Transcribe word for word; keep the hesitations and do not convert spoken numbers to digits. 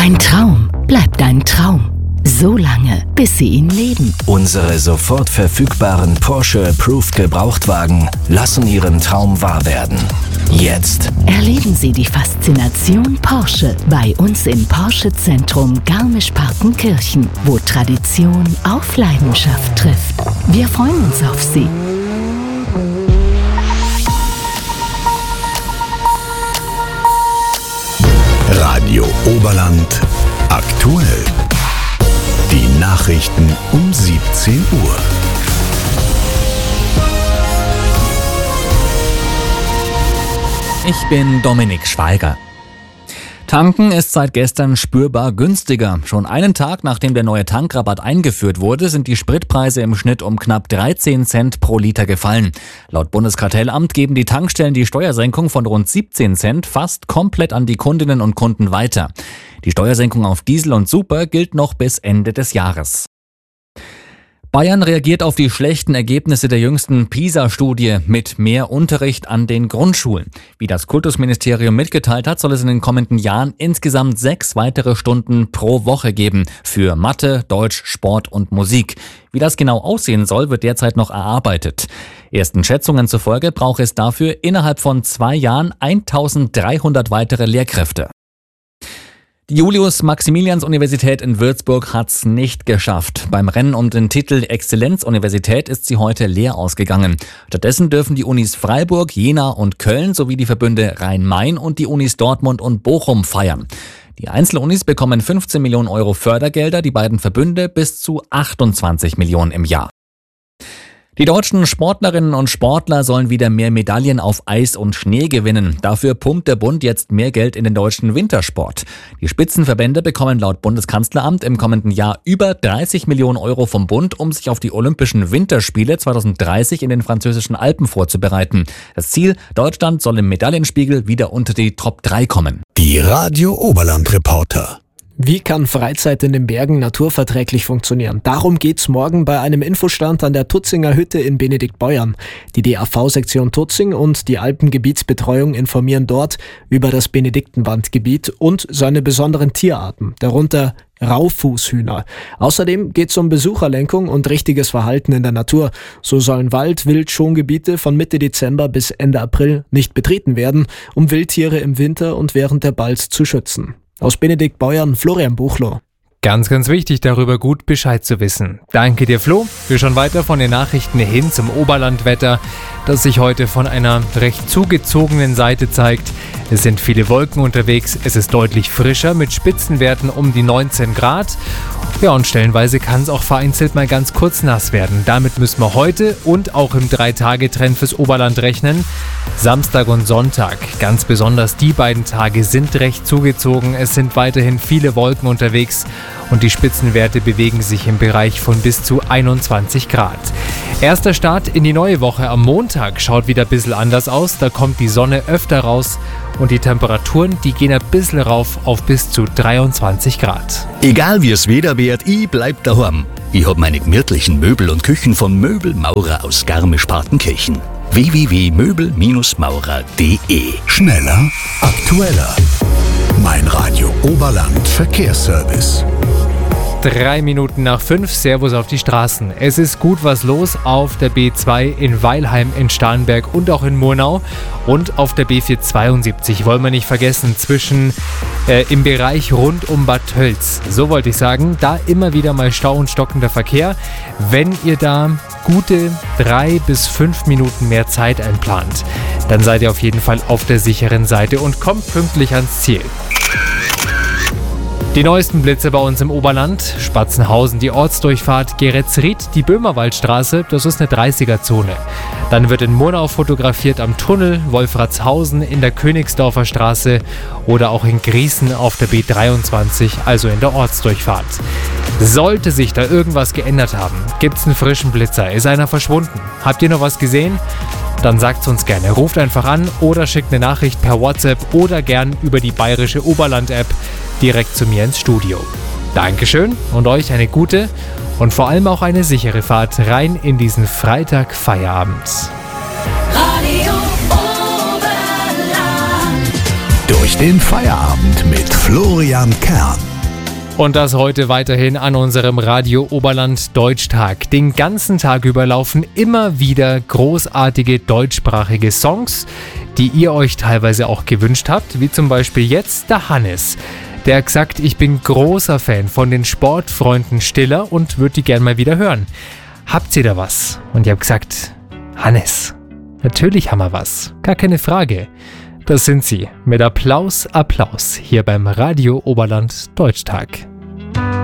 Ein Traum bleibt ein Traum. So lange, bis Sie ihn leben. Unsere sofort verfügbaren Porsche Approved Gebrauchtwagen lassen Ihren Traum wahr werden. Jetzt Erleben Sie die Faszination Porsche bei uns im Porsche Zentrum Garmisch-Partenkirchen, wo Tradition auf Leidenschaft trifft. Wir freuen uns auf Sie. Radio Oberland aktuell. Die Nachrichten um siebzehn Uhr. Ich bin Dominik Schweiger. Tanken ist seit gestern spürbar günstiger. Schon einen Tag nachdem der neue Tankrabatt eingeführt wurde, sind die Spritpreise im Schnitt um knapp dreizehn Cent pro Liter gefallen. Laut Bundeskartellamt geben die Tankstellen die Steuersenkung von rund siebzehn Cent fast komplett an die Kundinnen und Kunden weiter. Die Steuersenkung auf Diesel und Super gilt noch bis Ende des Jahres. Bayern reagiert auf die schlechten Ergebnisse der jüngsten PISA-Studie mit mehr Unterricht an den Grundschulen. Wie das Kultusministerium mitgeteilt hat, soll es in den kommenden Jahren insgesamt sechs weitere Stunden pro Woche geben für Mathe, Deutsch, Sport und Musik. Wie das genau aussehen soll, wird derzeit noch erarbeitet. Ersten Schätzungen zufolge braucht es dafür innerhalb von zwei Jahren eintausenddreihundert weitere Lehrkräfte. Die Julius-Maximilians-Universität in Würzburg hat's nicht geschafft. Beim Rennen um den Titel Exzellenzuniversität ist sie heute leer ausgegangen. Stattdessen dürfen die Unis Freiburg, Jena und Köln sowie die Verbünde Rhein-Main und die Unis Dortmund und Bochum feiern. Die Einzelunis bekommen fünfzehn Millionen Euro Fördergelder, die beiden Verbünde bis zu achtundzwanzig Millionen im Jahr. Die deutschen Sportlerinnen und Sportler sollen wieder mehr Medaillen auf Eis und Schnee gewinnen. Dafür pumpt der Bund jetzt mehr Geld in den deutschen Wintersport. Die Spitzenverbände bekommen laut Bundeskanzleramt im kommenden Jahr über dreißig Millionen Euro vom Bund, um sich auf die Olympischen Winterspiele zweitausenddreißig in den französischen Alpen vorzubereiten. Das Ziel: Deutschland soll im Medaillenspiegel wieder unter die Top drei kommen. Die Radio Oberland Reporter. Wie kann Freizeit in den Bergen naturverträglich funktionieren? Darum geht's morgen bei einem Infostand an der Tutzinger Hütte in Benediktbeuern. Die D A V-Sektion Tutzing und die Alpengebietsbetreuung informieren dort über das Benediktenwandgebiet und seine besonderen Tierarten, darunter Raufußhühner. Außerdem geht's um Besucherlenkung und richtiges Verhalten in der Natur. So sollen Wald-, Wildschongebiete von Mitte Dezember bis Ende April nicht betreten werden, um Wildtiere im Winter und während der Balz zu schützen. Aus Benediktbeuern, Florian Buchloh. Ganz, ganz wichtig, darüber gut Bescheid zu wissen. Danke dir, Flo. Wir schauen weiter von den Nachrichten hin zum Oberlandwetter, das sich heute von einer recht zugezogenen Seite zeigt. Es sind viele Wolken unterwegs, es ist deutlich frischer mit Spitzenwerten um die neunzehn Grad. Ja, und stellenweise kann es auch vereinzelt mal ganz kurz nass werden. Damit müssen wir heute und auch im drei-Tage-Trend fürs Oberland rechnen. Samstag und Sonntag, ganz besonders die beiden Tage, sind recht zugezogen. Es sind weiterhin viele Wolken unterwegs und die Spitzenwerte bewegen sich im Bereich von bis zu einundzwanzig Grad. Erster Start in die neue Woche am Montag schaut wieder ein bisschen anders aus. Da kommt die Sonne öfter raus und die Temperaturen, die gehen ein bisschen rauf auf bis zu dreiundzwanzig Grad. Egal wie es Wetter wird, ich bleib daheim. Ich hab meine gemütlichen Möbel und Küchen von Möbelmaurer aus Garmisch-Partenkirchen. w w w punkt möbel maurer punkt d e. Schneller, aktueller. Mein Radio Oberland Verkehrsservice. Drei Minuten nach fünf, Servus auf die Straßen. Es ist gut was los auf der B zwei in Weilheim, in Starnberg und auch in Murnau. Und auf der B vierhundertzweiundsiebzig, wollen wir nicht vergessen, zwischen äh, im Bereich rund um Bad Tölz. So wollte ich sagen, da immer wieder mal Stau und stockender Verkehr. Wenn ihr da gute drei bis fünf Minuten mehr Zeit einplant, dann seid ihr auf jeden Fall auf der sicheren Seite und kommt pünktlich ans Ziel. Die neuesten Blitze bei uns im Oberland: Spatzenhausen, die Ortsdurchfahrt, Geretzried, die Böhmerwaldstraße, das ist eine dreißiger-Zone. Dann wird in Murnau fotografiert am Tunnel, Wolfratshausen in der Königsdorfer Straße oder auch in Griesen auf der B dreiundzwanzig, also in der Ortsdurchfahrt. Sollte sich da irgendwas geändert haben, gibt's einen frischen Blitzer, ist einer verschwunden. Habt ihr noch was gesehen? Dann sagt's uns gerne. Ruft einfach an oder schickt eine Nachricht per WhatsApp oder gern über die bayerische Oberland-App direkt zu mir ins Studio. Dankeschön und euch eine gute und vor allem auch eine sichere Fahrt rein in diesen Freitag-Feierabend. Radio Oberland. Durch den Feierabend mit Florian Kern. Und das heute weiterhin an unserem Radio Oberland Deutschtag. Den ganzen Tag über laufen immer wieder großartige deutschsprachige Songs, die ihr euch teilweise auch gewünscht habt, wie zum Beispiel jetzt der Hannes. Der hat gesagt, ich bin großer Fan von den Sportfreunden Stiller und würde die gern mal wieder hören. Habt ihr da was? Und ich habe gesagt, Hannes, natürlich haben wir was. Gar keine Frage. Das sind sie. Mit Applaus, Applaus hier beim Radio Oberland Deutschtag.